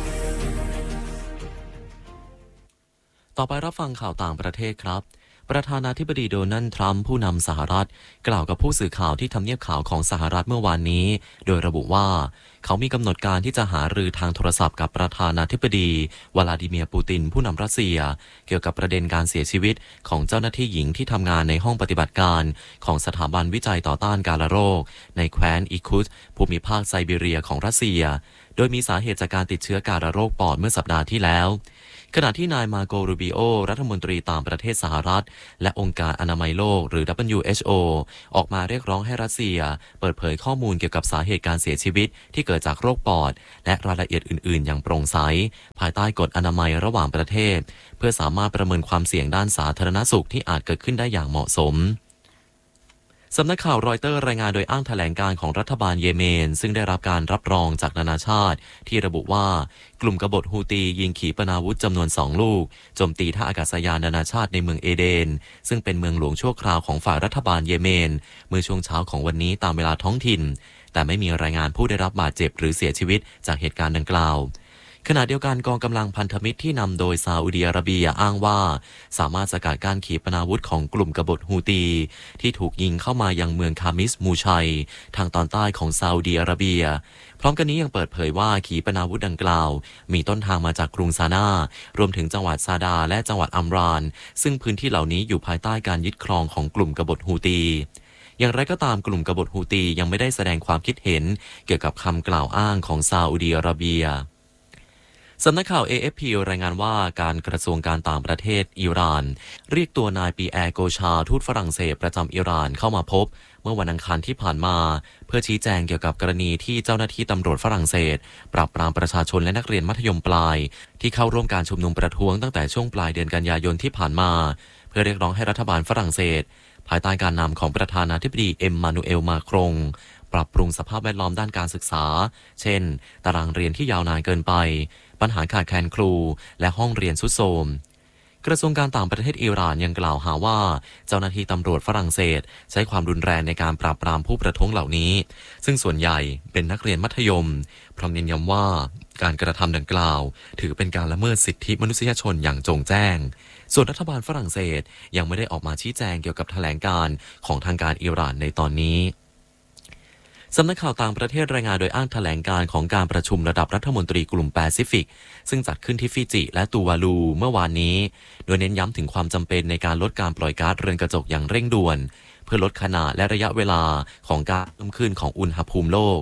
ต่อไปรับฟังข่าวต่างประเทศครับประธานาธิบดีโดนัลด์ทรัมป์ผู้นำสหรัฐกล่าวกับผู้สื่อข่าวที่ทำเนียบข่าวของสหรัฐเมื่อวานนี้โดยระบุว่าเขามีกำหนดการที่จะหารือทางโทรศัพท์กับประธานาธิบดีวลาดิเมียร์ปูตินผู้นำรัสเซียเกี่ยวกับประเด็นการเสียชีวิตของเจ้าหน้าที่หญิงที่ทำงานในห้องปฏิบัติการของสถาบันวิจัยต่อต้านกาฬโรคในแคว้นอิคุตภูมิภาคไซบีเรียของรัสเซียโดยมีสาเหตุจากการติดเชื้อกาฬโรคปอดเมื่อสัปดาห์ที่แล้วขณะที่นายมาโกรูบิโอรัฐมนตรีต่างประเทศสหรัฐและองค์การอนามัยโลกหรือ ดับเบิลยู เอช โอ ออกมาเรียกร้องให้รัสเซียเปิดเผยข้อมูลเกี่ยวกับสาเหตุการเสียชีวิตที่เกิดจากโรคปอดและรายละเอียดอื่นๆอย่างโปร่งใสภายใต้กฎอนามัยระหว่างประเทศเพื่อสามารถประเมินความเสี่ยงด้านสาธารณสุขที่อาจเกิดขึ้นได้อย่างเหมาะสมสำนักข่าวรอยเตอร์รายงานโดยอ้างแถลงการของรัฐบาลเยเมนซึ่งได้รับการรับรองจากนานาชาติที่ระบุว่ากลุ่มกบฏฮูตียิงขีปนาวุธจำนวนสองลูกโจมตีท่าอากาศยานนานาชาติในเมืองเอเดนซึ่งเป็นเมืองหลวงชั่วคราวของฝ่ายรัฐบาลเยเมนเมื่อช่วงเช้าของวันนี้ตามเวลาท้องถิ่นแต่ไม่มีรายงานผู้ได้รับบาดเจ็บหรือเสียชีวิตจากเหตุการณ์ดังกล่าวขณะเดียวกันกองกำลังพันธมิตรที่นำโดยซาอุดิอาระเบียอ้างว่าสามารถสกัดกั้นขีปนาวุธของกลุ่มกบฏฮูตีที่ถูกยิงเข้ามายังเมืองคามิสมูชัยทางตอนใต้ของซาอุดิอาระเบียพร้อมกันนี้ยังเปิดเผยว่าขีปนาวุธดังกล่าวมีต้นทางมาจากกรุงซานารวมถึงจังหวัดซาดาและจังหวัดอัมรานซึ่งพื้นที่เหล่านี้อยู่ภายใต้การยึดครองของกลุ่มกบฏฮูตีอย่างไรก็ตามกลุ่มกบฏฮูตียังไม่ได้แสดงความคิดเห็นเกี่ยวกับคำกล่าวอ้างของซาอุดิอาระเบียสำนักข่าว เอ เอฟ พี รายงานว่าการกระทรวงการต่างประเทศอิหร่านเรียกตัวนายปีแอร์โกชาทูตฝรั่งเศสประจำอิหร่านเข้ามาพบเมื่อวันอังคารที่ผ่านมาเพื่อชี้แจงเกี่ยวกับกรณีที่เจ้าหน้าที่ตำรวจฝรั่งเศสปราบปรามประชาชนและนักเรียนมัธยมปลายที่เข้าร่วมการชุมนุมประท้วงตั้งแต่ช่วงปลายเดือนกันยายนที่ผ่านมาเพื่อเรียกร้องให้รัฐบาลฝรั่งเศสภายใต้การนำของประธานาธิบดีเอ็มมานูเอลมาครงปรับปรุงสภาพแวดล้อมด้านการศึกษาเช่นตารางเรียนที่ยาวนานเกินไปปัญหาขาดแคลนครูและห้องเรียนทรุดโทรมกระทรวงการต่างประเทศอิหร่านยังกล่าวหาว่าเจ้าหน้าที่ตำรวจฝรั่งเศสใช้ความรุนแรงในการปราบปรามผู้ประท้วงเหล่านี้ซึ่งส่วนใหญ่เป็นนักเรียนมัธยมพร้อมเน้นย้ำว่าการกระทำดังกล่าวถือเป็นการละเมิดสิทธิมนุษยชนอย่างโจงแจ้งส่วนรัฐบาลฝรั่งเศสยังไม่ได้ออกมาชี้แจงเกี่ยวกับแถลงการณ์ของทางการอิหร่านในตอนนี้สำนักข่าวต่างประเทศรายงานโดยอ้างแถลงการของการประชุมระดับรัฐมนตรีกลุ่มแปซิฟิกซึ่งจัดขึ้นที่ฟิจิและตูวาลูเมื่อวานนี้โดยเน้นย้ำถึงความจำเป็นในการลดการปล่อยก๊าซเรือนกระจกอย่างเร่งด่วนเพื่อลดขนาดและระยะเวลาของการเพิ่มขึ้นของอุณหภูมิโลก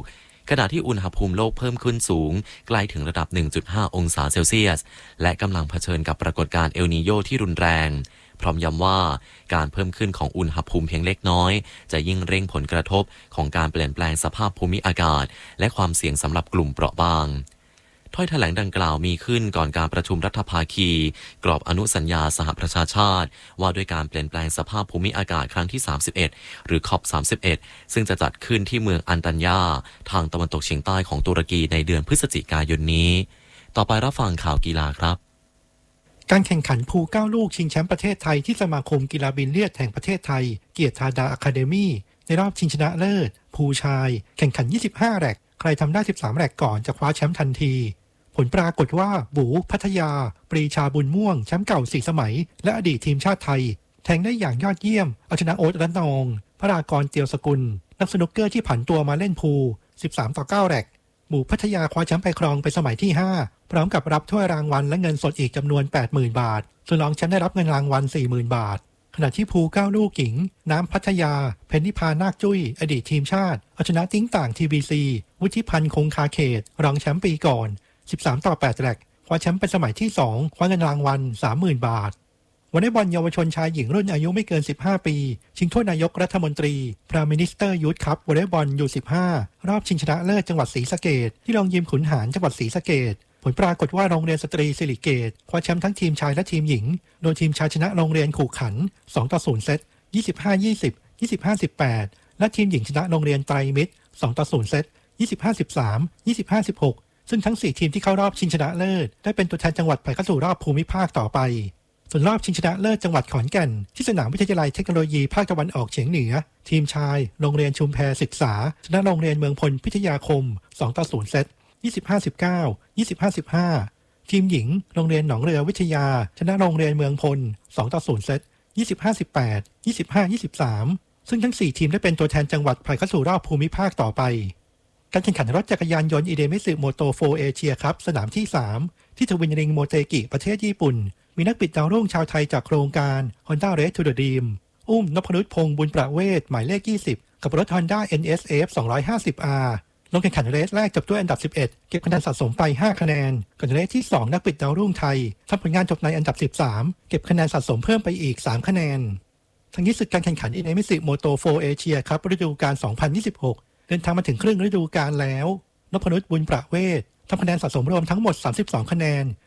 ขณะที่อุณหภูมิโลกเพิ่มขึ้นสูงใกล้ถึงระดับ หนึ่งจุดห้า องศาเซลเซียสและกำลังเผชิญกับปรากฏการณ์เอลนีโญที่รุนแรงพร้อมย้ำว่าการเพิ่มขึ้นของอุณหภูมิเพียงเล็กน้อยจะยิ่งเร่งผลกระทบของการเปลี่ยนแปลงสภาพภูมิอากาศและความเสี่ยงสำหรับกลุ่มเปราะบางถ้อยแถลงดังกล่าวมีขึ้นก่อนการประชุมรัฐภาคีกรอบอนุสัญญาสหประชาชาติว่าด้วยการเปลี่ยนแปลงสภาพภูมิอากาศครั้งที่สามสิบเอ็ดหรือ ซี โอ พี สามสิบเอ็ด ซึ่งจะจัดขึ้นที่เมืองอันตัญญาทางตะวันตกเฉียงใต้ของตุรกีในเดือนพฤศจิกายนนี้ต่อไปรับฟังข่าวกีฬาครับการแข่งขันพูลเก้าลูกชิงแชมป์ประเทศไทยที่สมาคมกีฬาบิลเลียดแห่งประเทศไทยเกียรติธาดาอะคาเดมี่ในรอบชิงชนะเลิศพูลชายแข่งขันยี่สิบห้าแร็กใครทำได้สิบสามแร็กก่อนจะคว้าแชมป์ทันทีผลปรากฏว่าบูพัทยาปรีชาบุญม่วงแชมป์เก่าสี่สมัยและอดีตทีมชาติไทยแทงได้อย่างยอดเยี่ยมเอาชนะโอ๊ตรัตนองพระรากรเตียวสกุลนักสนุกเกอร์ที่ผันตัวมาเล่นพูลสิบสามต่อเก้าแร็กบูพัทยาคว้าแชมป์ไปครองเป็นสมัยที่ห้าพร้อมกับรับถ้วยรางวัลและเงินสดอีกจำนวน แปดหมื่น บาทส่วนรองแชมป์ได้รับเงินรางวัล สี่หมื่น บาทขณะที่พูลเก้าลูกหญิงน้ำพัทยาเพ็ญนิพานาคจุ้ยอดีตทีมชาติเอาชนะติ้งต่าง ที บี ซี วุฒิพันธ์คงคาเขตรองแชมป์ปีก่อนสิบสามต่อแปดแร็กคว้าแชมป์เป็นสมัยที่สองคว้าเงินรางวัล สามหมื่น บาทวอลเลย์บอลเยาวชนชายหญิงรุ่นอายุไม่เกินสิบห้าปีชิงถ้วยนายกรัฐมนตรีพรามินิสเตอร์ยูทคัพวอลเลย์บอล ยู สิบห้ารอบชิงชนะเลิศจังหวัดศรีสะเกษที่โรงยิมขุนหารจังหวัดศรีสะเกษผลปรากฏว่าโรงเรียนสตรีสิริเกตคว้าแชมป์ทั้งทีมชายและทีมหญิงโดยทีมชายชนะโรงเรียนขู่ขันสองต่อศูนย์เซต ยี่สิบห้า ยี่สิบ ยี่สิบห้า สิบแปดและทีมหญิงชนะโรงเรียนไตรมิตรสองต่อศูนย์เซต ยี่สิบห้า สิบสาม ยี่สิบห้า สิบหกซึ่งทั้งสี่ทีมที่เข้ารอบชิงชนะเลิศได้เป็นตัวแทนจังหวัดผ่านเข้าสู่รอบภูมิภาคต่อไปส่วนรอบชิงชนะเลิศจังหวัดขอนแก่นที่สนามวิทยาลัยเทคโนโลยีภาคตะวันออกเฉียงเหนือทีมชายโรงเรียนชุมแพศึกษาชนะโรงเรียนเมืองพลพิทยาคมสองต่อศูนย์เซต ยี่สิบห้า สิบเก้า ยี่สิบห้า สิบห้าทีมหญิงโรงเรียนหนองเรือวิทยาชนะโรงเรียนเมืองพลสองต่อศูนย์เซต ยี่สิบห้า สิบแปด ยี่สิบห้า ยี่สิบสามซึ่งทั้งสี่ทีมได้เป็นตัวแทนจังหวัดผ่านเข้าสู่รอบภูมิภาคต่อไปการแข่งขันรถจักรยานยนต์อิเดมิสึโมโตโฟเอเชียครับสนามที่สามที่ทวินริงโมเตกิประเทศญี่ปุ่นมีนักบิดดาวรุ่งชาวไทยจากโครงการ Honda Race to the Dream อุ้มนพนุชพงษ์บุญประเวศหมายเลขยี่สิบกับรถ Honda เอ็น เอส เอฟ สองร้อยห้าสิบ อาร์ ลงแข่งขันเรสแรกจบด้วยอันดับสิบเอ็ดเก็บคะแนนสะสมไปห้าคะแนนก่อนเรสที่สองนักบิดดาวรุ่งไทยทำผลงานจบในอันดับสิบสามเก็บคะแนนสะสมเพิ่มไปอีกสามคะแนนทั้งนี้ศึกการแข่งขันอิเดมิสึโมโตโฟเอเชียครับฤดูกาลสองพันยี่สิบหกเดินทางมาถึงครึ่งฤดูกาลแล้วนพนุชบุญประเวศทำคะแนนสะสมรวมทั้งหมดสามสิบสองคะแนน